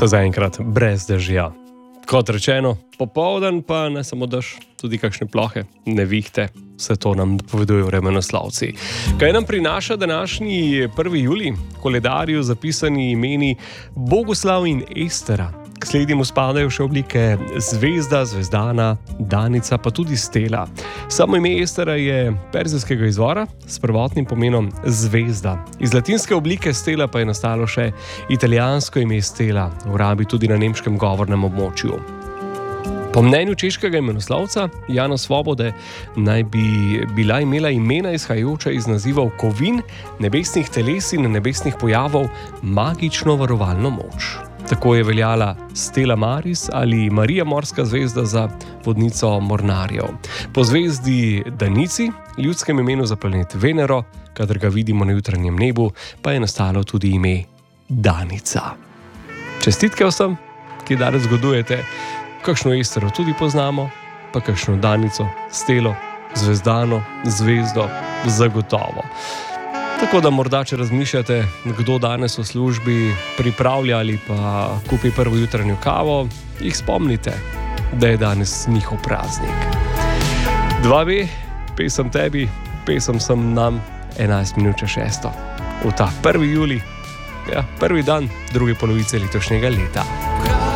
Vse zaenkrat brez dežja. Kot rečeno, popoldan pa ne samo dež, tudi kakšne plohe, nevihte, vse to nam dopovedujejo vremenoslovci. Kaj nam prinaša današnji 1. julij? V koledarju zapisani imeni Bogoslav in Estera. K slednjemu spadajo še oblike zvezda, zvezdana, danica, pa tudi stela. Samo ime Estera je perzijskega izvora s prvotnim pomenom zvezda. Iz latinske oblike stela pa je nastalo še italijansko ime stela, v rabi tudi na nemškem govornem območju. Po mnenju češkega imenoslovca Jana Svobode naj bi bila imela imena izhajajoča iz nazivov kovin, nebesnih teles in nebesnih pojavov magično varovalno moč. Tako je veljala Stella Maris ali Marija Morska zvezda za vodnico mornarjev. Po zvezdi Danici, ljudskem imenu za planet Venero, kadar ga vidimo na jutranjem nebu, pa je nastalo tudi ime Danica. Čestitke vsem, ki danes zgodujete, kakšno Estero tudi poznamo, pa kakšno Danico, Stelo, Zvezdano, Zvezdo, zagotovo. Tako da morda, če razmišljate, kdo danes v službi pripravlja ali pa kupi prvo jutranjo kavo, jih spomnite, da je danes njihov praznik. 2B, pesem tebi, pesem sem nam, 11 minut čez 6. V ta 1. julij, prvi dan druge polovice letošnjega leta.